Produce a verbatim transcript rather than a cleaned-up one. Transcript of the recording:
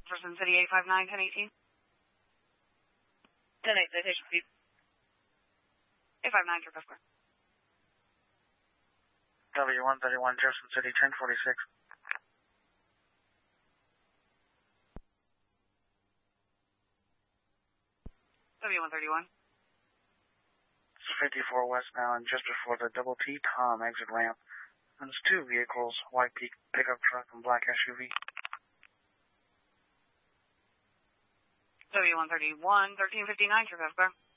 Jefferson City eight five nine, ten eighteen. ten eight, citation speed. eight five nine, Trip Escort. W one thirty-one, Jefferson City, ten forty-six. W one thirty-one. fifty-four westbound, just before the Double T Tom exit ramp. And there's two vehicles, white peak pickup truck and black S U V. W one thirty-one, thirteen fifty-nine, Trip Escort.